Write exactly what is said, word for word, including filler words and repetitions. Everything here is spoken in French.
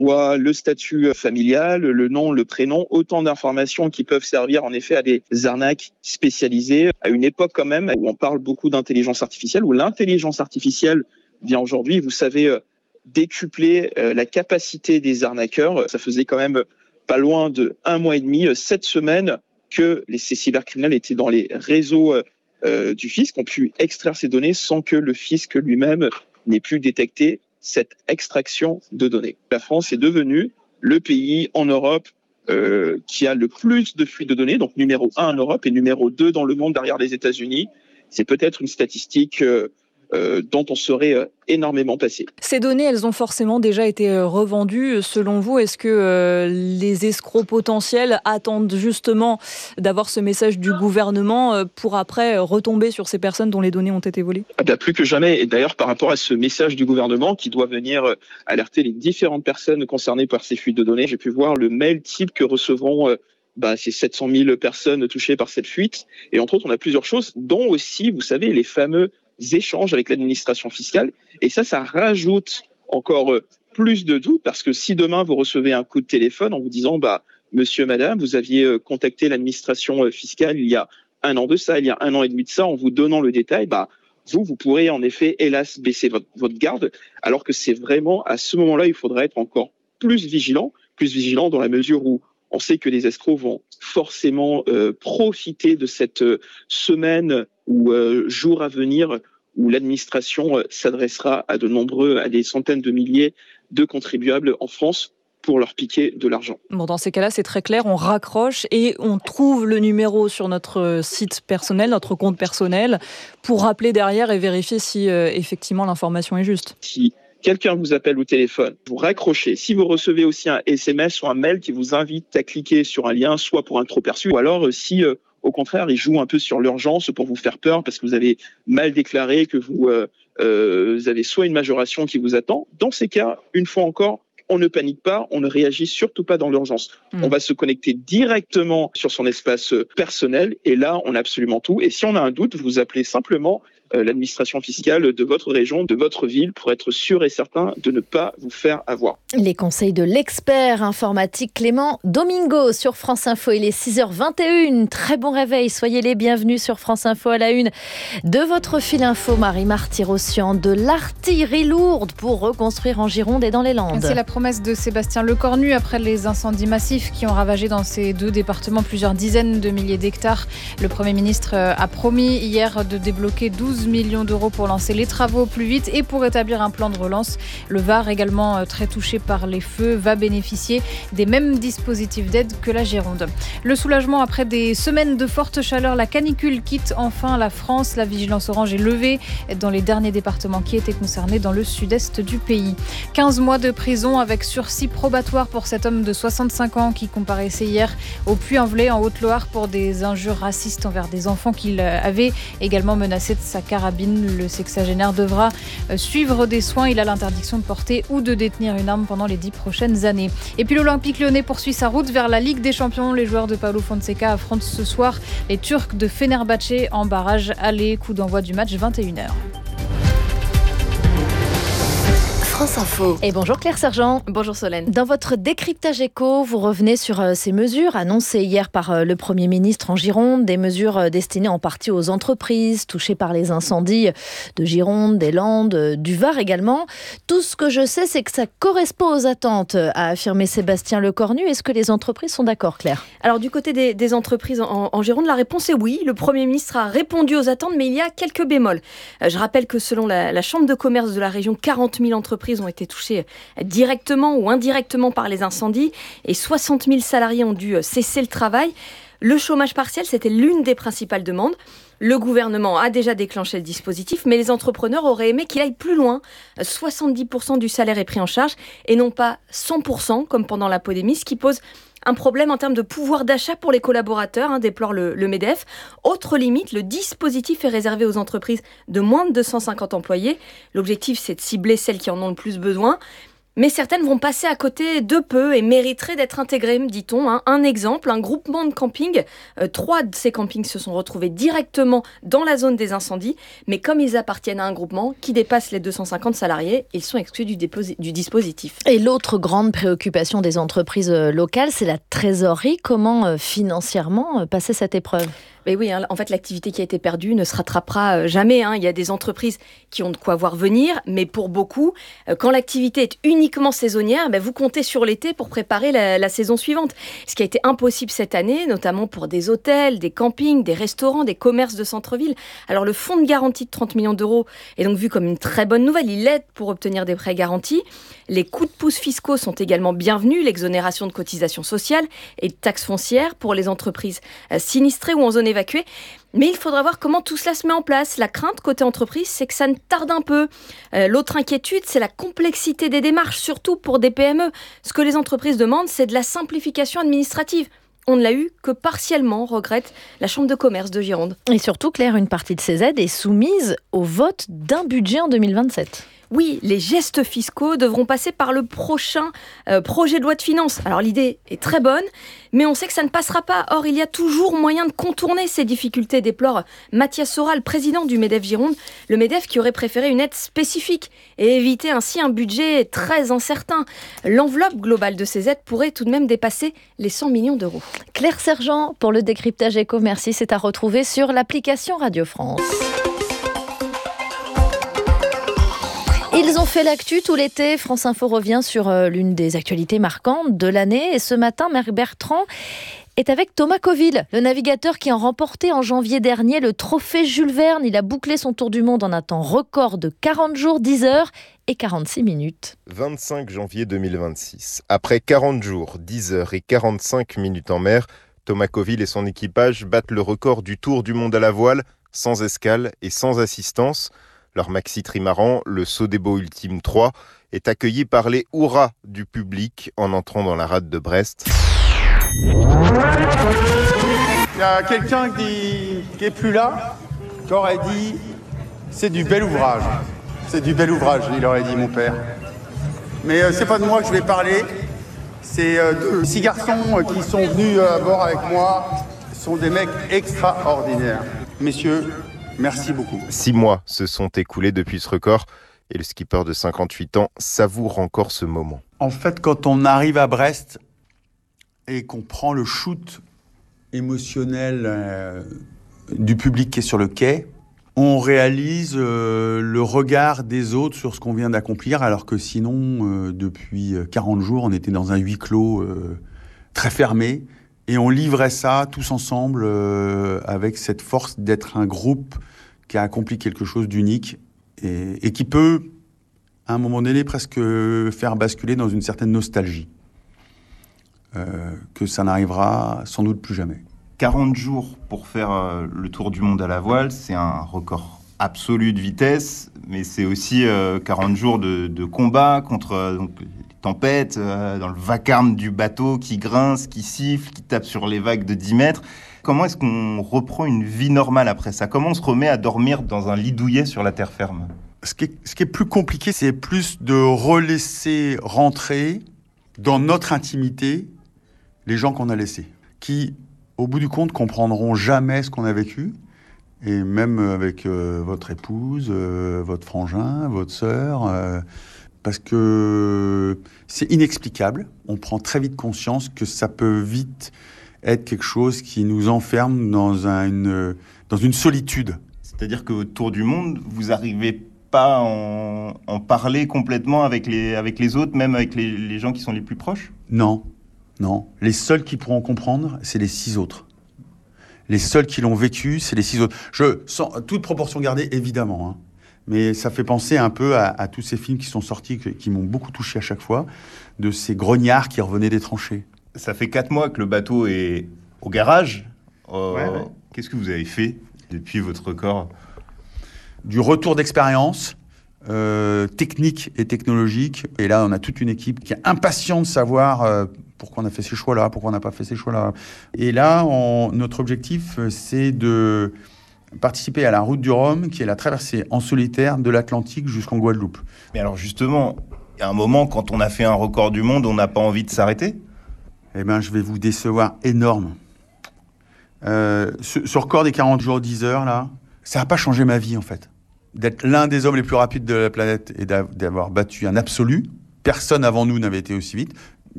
voit le statut familial, le nom, le prénom, autant d'informations qui peuvent servir en effet à des arnaques spécialisées. À une époque quand même où on parle beaucoup d'intelligence artificielle, où l'intelligence artificielle vient aujourd'hui, vous savez, décupler la capacité des arnaqueurs. Ça faisait quand même pas loin de un mois et demi, sept semaines que les, ces cybercriminels étaient dans les réseaux euh, du fisc, ont pu extraire ces données sans que le fisc lui-même n'ait pu détecter cette extraction de données. La France est devenue le pays en Europe euh, qui a le plus de fuites de données, donc numéro un en Europe et numéro deux dans le monde derrière les États-Unis. C'est peut-être une statistique euh, euh, dont on serait euh, énormément passé. Ces données, elles ont forcément déjà été revendues. Selon vous, est-ce que euh, les escrocs potentiels attendent justement d'avoir ce message du gouvernement euh, pour après retomber sur ces personnes dont les données ont été volées ? Ah bien, plus que jamais. Et d'ailleurs, par rapport à ce message du gouvernement qui doit venir alerter les différentes personnes concernées par ces fuites de données, j'ai pu voir le mail type que recevront euh, bah, ces sept cent mille personnes touchées par cette fuite. Et entre autres, on a plusieurs choses, dont aussi, vous savez, les fameux échanges avec l'administration fiscale. Et ça, ça rajoute encore plus de doutes parce que si demain vous recevez un coup de téléphone en vous disant, bah, monsieur, madame, vous aviez contacté l'administration fiscale il y a un an de ça, il y a un an et demi de ça, en vous donnant le détail, bah, vous, vous pourrez en effet, hélas, baisser votre, votre garde, alors que c'est vraiment à ce moment-là, il faudra être encore plus vigilant, plus vigilant dans la mesure où on sait que les escrocs vont forcément euh, profiter de cette euh, semaine ou euh, jour à venir où l'administration euh, s'adressera à de nombreux, à des centaines de milliers de contribuables en France pour leur piquer de l'argent. Bon, dans ces cas-là, c'est très clair, on raccroche et on trouve le numéro sur notre site personnel, notre compte personnel, pour rappeler derrière et vérifier si euh, effectivement l'information est juste. Si quelqu'un vous appelle au téléphone, vous raccrochez. Si vous recevez aussi un S M S ou un mail qui vous invite à cliquer sur un lien, soit pour un trop perçu, ou alors si, euh, au contraire, il joue un peu sur l'urgence pour vous faire peur parce que vous avez mal déclaré, que vous, euh, euh, vous avez soit une majoration qui vous attend. Dans ces cas, une fois encore, on ne panique pas, on ne réagit surtout pas dans l'urgence. Mmh. On va se connecter directement sur son espace personnel et là, on a absolument tout. Et si on a un doute, vous appelez simplement euh, l'administration fiscale de votre région, de votre ville, pour être sûr et certain de ne pas vous faire avoir. Les conseils de l'expert informatique Clément Domingo sur France Info. Il est six heures vingt et une. Très bon réveil. Soyez les bienvenus sur France Info à la une de votre fil info. Marie-Marthe Tirosian, de l'artillerie lourde pour reconstruire en Gironde et dans les Landes. C'est la promesse de Sébastien Lecornu après les incendies massifs qui ont ravagé dans ces deux départements plusieurs dizaines de milliers d'hectares. Le Premier ministre a promis hier de débloquer douze millions d'euros pour lancer les travaux au plus vite et pour établir un plan de relance. Le Var, également très touché par les feux, va bénéficier des mêmes dispositifs d'aide que la Gironde. Le soulagement après des semaines de forte chaleur, la canicule quitte enfin la France. La vigilance orange est levée dans les derniers départements qui étaient concernés dans le sud-est du pays. quinze mois de prison avec sursis probatoire pour cet homme de soixante-cinq ans qui comparaissait hier au Puy-en-Velay en Haute-Loire pour des injures racistes envers des enfants qu'il avait également menacé de sa carabine. Le sexagénaire devra suivre des soins. Il a l'interdiction de porter ou de détenir une arme pendant les dix prochaines années. Et puis l'Olympique lyonnais poursuit sa route vers la Ligue des Champions. Les joueurs de Paulo Fonseca affrontent ce soir les Turcs de Fenerbahçe en barrage aller. Coup d'envoi du match vingt et une heures. France Info. Et bonjour Claire Sergent. Bonjour Solène. Dans votre décryptage éco, vous revenez sur euh, ces mesures annoncées hier par euh, le Premier ministre en Gironde, des mesures euh, destinées en partie aux entreprises touchées par les incendies de Gironde, des Landes, euh, du Var également. Tout ce que je sais, c'est que ça correspond aux attentes, a affirmé Sébastien Lecornu. Est-ce que les entreprises sont d'accord, Claire ? Alors du côté des, des entreprises en, en Gironde, la réponse est oui. Le Premier ministre a répondu aux attentes, mais il y a quelques bémols. Euh, je rappelle que selon la, la Chambre de commerce de la région, quarante mille entreprises ont été touchés directement ou indirectement par les incendies et soixante mille salariés ont dû cesser le travail. Le chômage partiel, c'était l'une des principales demandes. Le gouvernement a déjà déclenché le dispositif, mais les entrepreneurs auraient aimé qu'il aille plus loin. soixante-dix pour cent du salaire est pris en charge et non pas cent pour cent comme pendant la pandémie, ce qui pose un problème en termes de pouvoir d'achat pour les collaborateurs, hein, déplore le, le MEDEF. Autre limite, le dispositif est réservé aux entreprises de moins de deux cent cinquante employés. L'objectif, c'est de cibler celles qui en ont le plus besoin. Mais certaines vont passer à côté de peu et mériteraient d'être intégrées, me dit-on. Hein. Un exemple, un groupement de camping. Euh, trois de ces campings se sont retrouvés directement dans la zone des incendies. Mais comme ils appartiennent à un groupement qui dépasse les deux cent cinquante salariés, ils sont exclus du, déposi- du dispositif. Et l'autre grande préoccupation des entreprises locales, c'est la trésorerie. Comment euh, financièrement euh, passer cette épreuve ? Mais oui, hein, en fait, l'activité qui a été perdue ne se rattrapera jamais. Hein. Il y a des entreprises qui ont de quoi voir venir, mais pour beaucoup, euh, quand l'activité est uniquement saisonnière, ben, vous comptez sur l'été pour préparer la, la saison suivante. Ce qui a été impossible cette année, notamment pour des hôtels, des campings, des restaurants, des commerces de centre-ville. Alors, le fonds de garantie de trente millions d'euros est donc vu comme une très bonne nouvelle. Il aide pour obtenir des prêts garantis. Les coups de pouce fiscaux sont également bienvenus. L'exonération de cotisations sociales et de taxes foncières pour les entreprises euh, sinistrées ou en zone évacuée. Mais il faudra voir comment tout cela se met en place. La crainte côté entreprise, c'est que ça ne tarde un peu. Euh, l'autre inquiétude, c'est la complexité des démarches, surtout pour des P M E. Ce que les entreprises demandent, c'est de la simplification administrative. On ne l'a eu que partiellement, regrette la Chambre de commerce de Gironde. Et surtout, Claire, une partie de ces aides est soumise au vote d'un budget en deux mille vingt-sept. Oui, les gestes fiscaux devront passer par le prochain euh, projet de loi de finances. Alors l'idée est très bonne, mais on sait que ça ne passera pas. Or, il y a toujours moyen de contourner ces difficultés, déplore Mathias Soral, président du MEDEF Gironde. Le MEDEF qui aurait préféré une aide spécifique et éviter ainsi un budget très incertain. L'enveloppe globale de ces aides pourrait tout de même dépasser les cent millions d'euros. Claire Sergent pour le décryptage éco. Merci, c'est à retrouver sur l'application Radio France. Ils ont fait l'actu tout l'été. France Info revient sur euh, l'une des actualités marquantes de l'année. Et ce matin, Marc Bertrand est avec Thomas Coville, le navigateur qui a remporté en janvier dernier le trophée Jules Verne. Il a bouclé son tour du monde en un temps record de quarante jours, dix heures et quarante-six minutes. vingt-cinq janvier deux mille vingt-six. Après quarante jours, dix heures et quarante-cinq minutes en mer, Thomas Coville et son équipage battent le record du tour du monde à la voile, sans escale et sans assistance. Leur maxi trimaran, le Sodebo Ultime trois, est accueilli par les hurrahs du public en entrant dans la rade de Brest. Il y a quelqu'un qui, qui est plus là, qui aurait dit « c'est du bel ouvrage ». C'est du bel ouvrage, il aurait dit mon père. Mais euh, c'est pas de moi que je vais parler, c'est euh, de six garçons euh, qui sont venus euh, à bord avec moi. Ce sont des mecs extraordinaires. Messieurs, merci beaucoup. Six mois se sont écoulés depuis ce record et le skipper de cinquante-huit ans savoure encore ce moment. En fait, quand on arrive à Brest et qu'on prend le shoot émotionnel euh, du public qui est sur le quai, on réalise euh, le regard des autres sur ce qu'on vient d'accomplir, alors que sinon, euh, depuis quarante jours, on était dans un huis clos euh, très fermé. Et on livrait ça tous ensemble euh, avec cette force d'être un groupe qui a accompli quelque chose d'unique et, et qui peut, à un moment donné, presque faire basculer dans une certaine nostalgie. Euh, que ça n'arrivera sans doute plus jamais. quarante jours pour faire euh, le tour du monde à la voile, c'est un record absolu de vitesse, mais c'est aussi euh, quarante jours de, de combat contre euh, donc, les tempêtes, euh, dans le vacarme du bateau qui grince, qui siffle, qui tape sur les vagues de dix mètres. Comment est-ce qu'on reprend une vie normale après ça ? Comment on se remet à dormir dans un lit douillet sur la terre ferme ? Ce qui est, ce qui est plus compliqué, c'est plus de relaisser rentrer dans notre intimité les gens qu'on a laissés, qui, au bout du compte, comprendront jamais ce qu'on a vécu, et même avec euh, votre épouse, euh, votre frangin, votre sœur, euh, parce que c'est inexplicable. On prend très vite conscience que ça peut vite être quelque chose qui nous enferme dans, un, une, dans une solitude. C'est-à-dire que autour du monde, vous n'arrivez pas à en, en parler complètement avec les, avec les autres, même avec les, les gens qui sont les plus proches ? Non. Non, les seuls qui pourront comprendre, c'est les six autres. Les seuls qui l'ont vécu, c'est les six autres. Je, sans toute proportion gardée, évidemment, hein, mais ça fait penser un peu à, à tous ces films qui sont sortis, qui, qui m'ont beaucoup touché à chaque fois, de ces grognards qui revenaient des tranchées. Ça fait quatre mois que le bateau est au garage. Euh, ouais, ouais. Qu'est-ce que vous avez fait depuis votre record ? Du retour d'expérience, euh, technique et technologique. Et là, on a toute une équipe qui est impatiente de savoir... Euh, pourquoi on a fait ces choix-là, pourquoi on n'a pas fait ces choix-là. Et là, on, notre objectif, c'est de participer à la route du Rhum, qui est la traversée en solitaire de l'Atlantique jusqu'en Guadeloupe. Mais alors justement, y a un moment, quand on a fait un record du monde, on n'a pas envie de s'arrêter ? Eh bien, je vais vous décevoir énorme. Euh, ce, ce record des quarante jours, dix heures, là, ça n'a pas changé ma vie, en fait. D'être l'un des hommes les plus rapides de la planète et d'avoir battu un absolu. Personne avant nous n'avait été aussi vite.